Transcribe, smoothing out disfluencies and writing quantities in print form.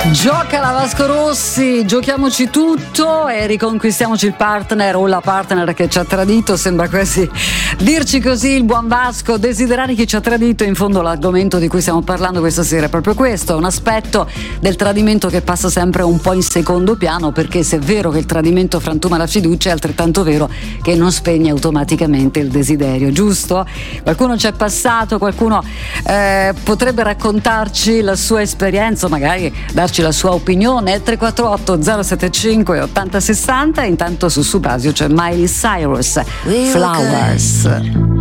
Gioca la Vasco Rossi, giochiamoci tutto e riconquistiamoci il partner o la partner che ci ha tradito. Sembra quasi dirci così il buon Vasco, desiderare chi ci ha tradito. In fondo l'argomento di cui stiamo parlando questa sera è proprio questo, un aspetto del tradimento che passa sempre un po' in secondo piano, perché se è vero che il tradimento frantuma la fiducia, è altrettanto vero che non spegne automaticamente il desiderio, giusto? Qualcuno ci è passato, qualcuno potrebbe raccontarci la sua esperienza, magari darci la sua opinione. 348 075 8060. Intanto su Subasio c'è Miley Cyrus, Flowers.